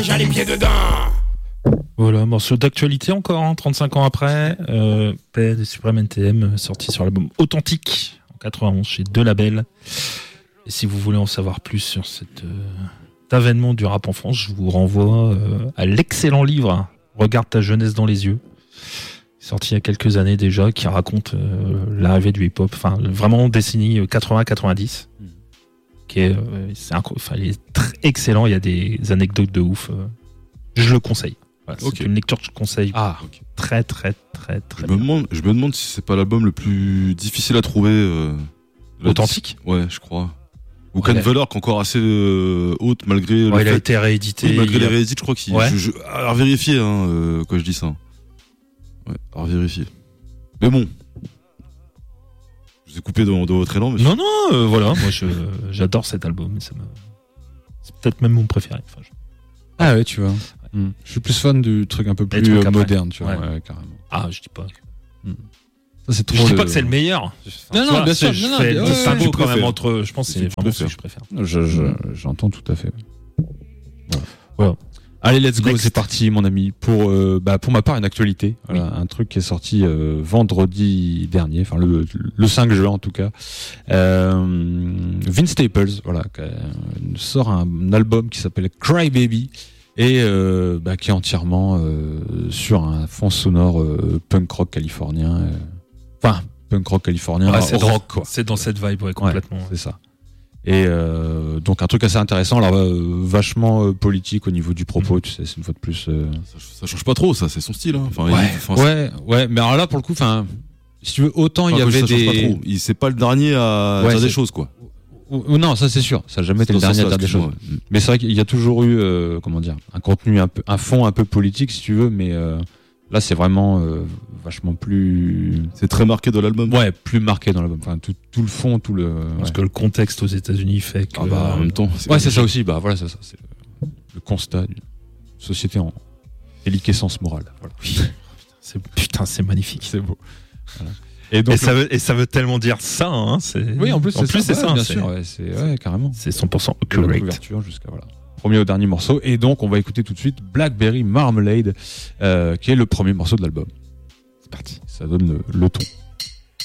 déjà les pieds dedans. Voilà, morceau d'actualité encore, 35 ans après. Paix des Suprêmes NTM, sorti sur l'album Authentique en 91 chez Deux Labels. Et si vous voulez en savoir plus sur cet avènement du rap en France, je vous renvoie à l'excellent livre Regarde ta jeunesse dans les yeux, sorti il y a quelques années déjà, qui raconte l'arrivée du hip-hop, enfin vraiment décennie 80-90. Il est très excellent, il y a des anecdotes de ouf. Je le conseille. Voilà, c'est une lecture que je conseille. Très. Je me demande si c'est pas l'album le plus difficile à trouver. Authentique. Ouais, je crois. Ou Can Valor, qui est encore assez haute malgré. Il a été réédité. Oui, malgré les réédits, je crois qu'il. À vérifier, quand je dis ça. Ouais, à vérifier. Mais bon. Je vous ai coupé dans votre élan, monsieur. Non, voilà. Moi, j'adore cet album. C'est peut-être même mon préféré. Enfin, Ah ouais, tu vois. Ouais. Je suis plus fan du truc un peu plus moderne, tu vois. Ouais, carrément. Ah, je dis pas. Ça, c'est trop je dis pas que c'est le meilleur. Non, bien sûr. Je fais le distinguo quand même entre. Je pense que c'est vraiment ce que je préfère. J'entends tout à fait. Voilà. Allez, let's go, c'est parti, mon ami. Pour ma part, une actualité. Voilà, un truc qui est sorti vendredi dernier, enfin le 5 juin en tout cas. Vince Staples, voilà, sort un album qui s'appelle Cry Baby et qui est entièrement sur un fond sonore punk rock californien. Punk rock californien, c'est rock quoi. C'est dans cette vibe, complètement. C'est ça. Et donc un truc assez intéressant, alors vachement politique au niveau du propos, tu sais, c'est une fois de plus. Ça change pas trop, ça, c'est son style. Hein. Ouais, mais alors là pour le coup, si tu veux, autant il y avait des. C'est pas le dernier à dire des choses, quoi. Non, ça c'est sûr, ça n'a jamais été le dernier à dire des choses. Mais c'est vrai qu'il y a toujours eu, un contenu un fond un peu politique, si tu veux, mais là c'est vraiment vachement plus. C'est très marqué dans l'album. Ouais, plus marqué dans l'album. Enfin, tout le fond, tout le. Parce que le contexte aux États-Unis fait que. En même temps. C'est ça aussi. Voilà, c'est ça. C'est le constat d'une société en déliquescence morale. Voilà. C'est magnifique. C'est beau. Voilà. Et ça veut tellement dire ça, hein. Oui, en plus c'est ça. Bien sûr, carrément. C'est 100% accurate. La couverture jusqu'à premier au dernier morceau. Et donc, on va écouter tout de suite Blackberry Marmalade, qui est le premier morceau de l'album. C'est parti. Ça donne le ton.